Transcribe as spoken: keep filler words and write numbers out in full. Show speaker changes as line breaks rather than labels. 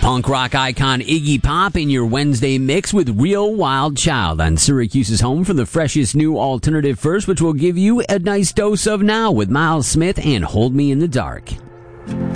Punk rock icon Iggy Pop in your Wednesday mix with Real Wild Child on Syracuse's home for the freshest new alternative first, which will give you a nice dose of now with Miles Smith and Hold Me in the Dark.